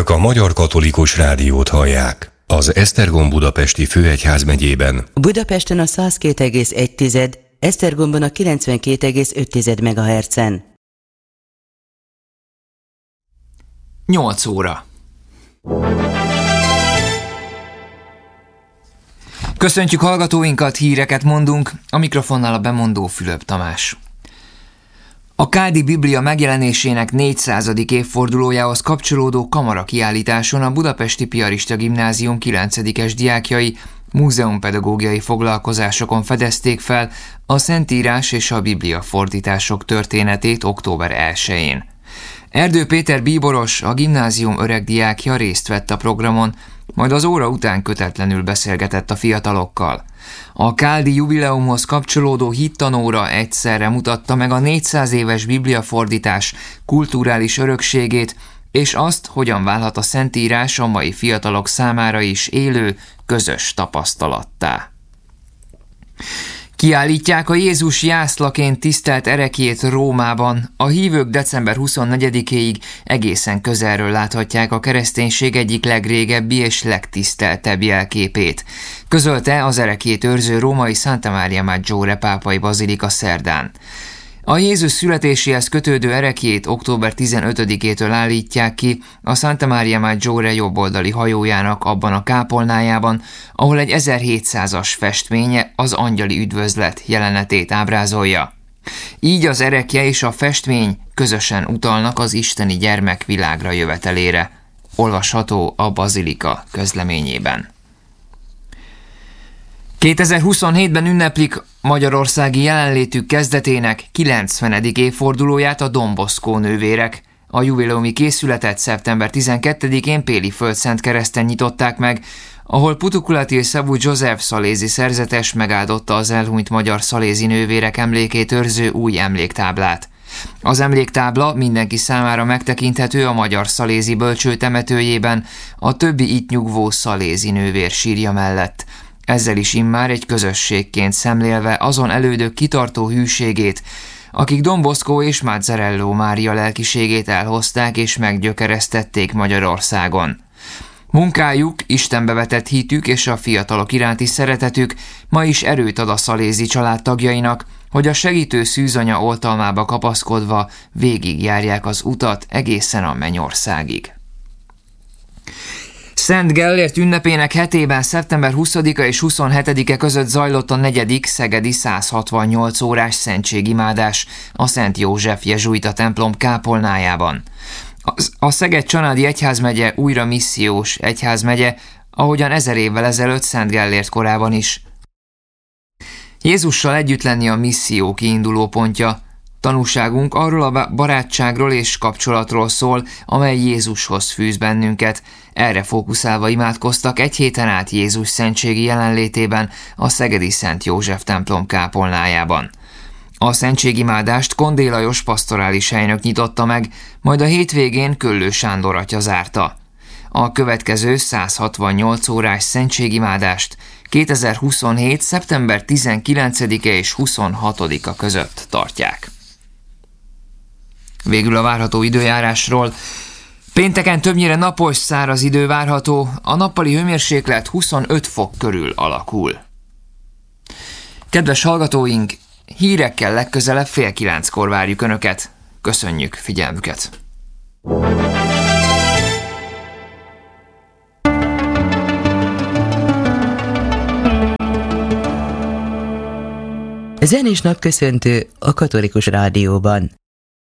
Önök a Magyar Katolikus Rádiót hallják. Az Esztergom budapesti főegyházmegyében Budapesten a 102,1, Esztergomban a 92,5 MHz-en. 8 óra. Köszöntjük hallgatóinkat, híreket mondunk, a mikrofonnál a bemondó Fülöp Tamás. A Kádi Biblia megjelenésének 400. évfordulójához kapcsolódó kamarakiállításon a Budapesti Piarista Gimnázium 9-es diákjai múzeumpedagógiai foglalkozásokon fedezték fel a Szentírás és a Biblia fordítások történetét október 1-én. Erdő Péter bíboros, a gimnázium öreg diákja részt vett a programon, majd az óra után kötetlenül beszélgetett a fiatalokkal. A kádi jubileumhoz kapcsolódó hittanóra egyszerre mutatta meg a 400 éves bibliafordítás kulturális örökségét, és azt, hogyan válhat a Szentírás a mai fiatalok számára is élő, közös tapasztalattá. Kiállítják a Jézus jászlaként tisztelt ereklyét Rómában. A hívők december 24-éig egészen közelről láthatják a kereszténység egyik legrégebbi és legtiszteltebb jelképét. Közölte az ereklyét őrző római Santa Maria Maggiore pápai bazilika szerdán. A Jézus születéséhez kötődő ereklyét október 15-től állítják ki a Santa Maria Maggiore jobboldali hajójának abban a kápolnájában, ahol egy 1700-as festménye az angyali üdvözlet jelenetét ábrázolja. Így az ereklye és a festmény közösen utalnak az isteni gyermek világra jövetelére. Olvasható a bazilika közleményében. 2027-ben ünneplik magyarországi jelenlétük kezdetének 90. évfordulóját a Don Bosco nővérek. A jubileumi készületet szeptember 12-én Péli Földszentkereszten nyitották meg, ahol Putukulati és Szabó József szalézi szerzetes megáldotta az elhunyt magyar szalézi nővérek emlékét őrző új emléktáblát. Az emléktábla mindenki számára megtekinthető a magyar szalézi bölcső temetőjében, a többi itt nyugvó szalézi nővér sírja mellett. Ezzel is immár egy közösségként szemlélve azon elődök kitartó hűségét, akik Don Bosco és Mazzarello Mária lelkiségét elhozták és meggyökeresztették Magyarországon. Munkájuk, Istenbe vetett hitük és a fiatalok iránti szeretetük ma is erőt ad a szalézi családtagjainak, hogy a segítő szűzanya oltalmába kapaszkodva végigjárják az utat egészen a mennyországig. Szent Gellért ünnepének hetében szeptember 20-a és 27-e között zajlott a 4. szegedi 168 órás szentségimádás a Szent József jezsuita templom kápolnájában. A Szeged-Csanádi egyházmegye újra missziós egyházmegye, ahogyan 1000 évvel ezelőtt Szent Gellért korában is. Jézussal együtt lenni a misszió kiinduló pontja. Tanúságunk arról a barátságról és kapcsolatról szól, amely Jézushoz fűz bennünket. Erre fókuszálva imádkoztak egy héten át Jézus szentségi jelenlétében a szegedi Szent József templom kápolnájában. A szentségimádást Kondé Lajos pastorális helynök nyitotta meg, majd a hétvégén Köllő Sándor atya zárta. A következő 168 órás szentségimádást 2027. szeptember 19-e és 26-a között tartják. Végül a várható időjárásról. Pénteken többnyire napos, száraz idő várható, a nappali hőmérséklet 25 fok körül alakul. Kedves hallgatóink, hírekkel legközelebb 8:30-kor várjuk Önöket. Köszönjük figyelmüket! Zenés napköszöntő a Katolikus Rádióban.